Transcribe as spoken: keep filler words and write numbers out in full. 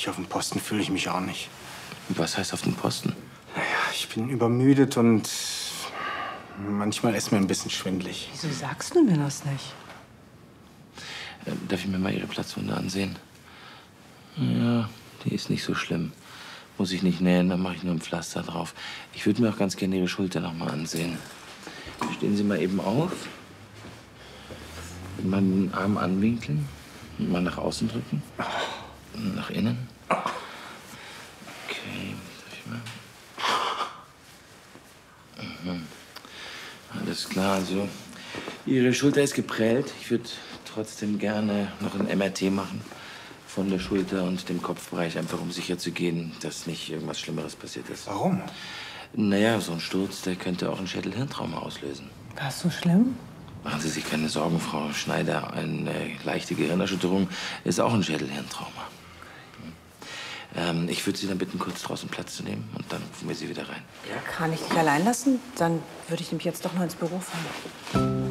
richtig auf dem Posten fühle ich mich auch nicht. Was heißt auf dem Posten? Naja, ich bin übermüdet und manchmal ist mir ein bisschen schwindelig. Wieso sagst du mir das nicht? Ähm, darf ich mir mal Ihre Platzwunde ansehen? Ja, die ist nicht so schlimm. Muss ich nicht nähen, dann mache ich nur ein Pflaster drauf. Ich würde mir auch ganz gerne Ihre Schulter noch mal ansehen. Stehen Sie mal eben auf. Mal den Arm anwinkeln. Und mal nach außen drücken. Nach innen. Okay, darf ich mal? Mhm. Alles klar, also Ihre Schulter ist geprellt. Ich würde trotzdem gerne noch ein M R T machen von der Schulter und dem Kopfbereich, einfach um sicher zu gehen, dass nicht irgendwas Schlimmeres passiert ist. Warum? Naja, so ein Sturz, der könnte auch ein Schädel-Hirntrauma auslösen. War es so schlimm? Machen Sie sich keine Sorgen, Frau Schneider. Eine leichte Gehirnerschütterung ist auch ein Schädel-Hirntrauma. Ähm, ich würde Sie dann bitten, kurz draußen Platz zu nehmen und dann rufen wir Sie wieder rein. Ja? Kann ich dich allein lassen? Dann würde ich nämlich jetzt doch noch ins Büro fahren.